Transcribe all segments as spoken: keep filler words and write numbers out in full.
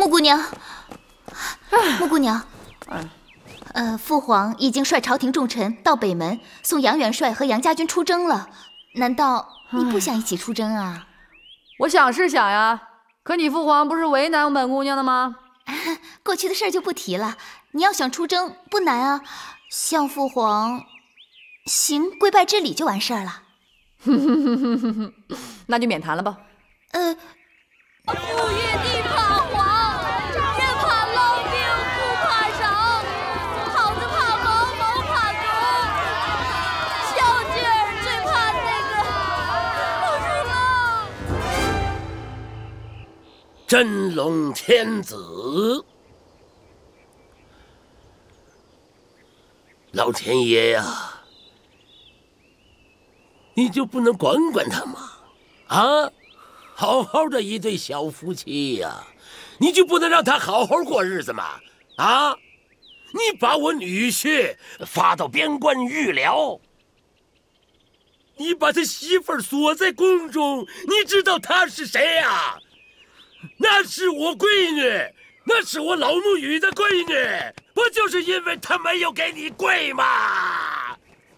穆姑娘，穆姑娘，呃，父皇已经率朝廷重臣到北门送杨元帅和杨家军出征了，难道你不想一起出征啊？ 我想是想呀，可你父皇不是为难本姑娘的吗？ 过去的事儿就不提了，你要想出征不难啊，向父皇行跪拜之礼就完事儿了。 那就免谈了吧。 呃， 父玉帝怕皇，人怕痨病，不怕伤，耗子怕毛，毛怕狗，小鸡儿最怕那个老鼠了。 真龙天子，老天爷呀、啊，你就不能管管他吗？啊，好好的一对小夫妻呀、啊，你就不能让他好好过日子吗？啊，你把我女婿发到边关预疗，你把他媳妇儿锁在宫中，你知道他是谁呀、啊？那是我闺女，那是我老母语的闺女，不就是因为她没有给你跪吗？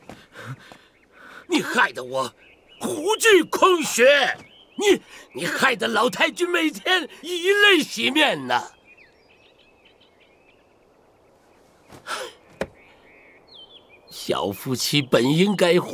你害得我虎踞空穴，你你害得老太君每天以泪洗面呢。小夫妻本应该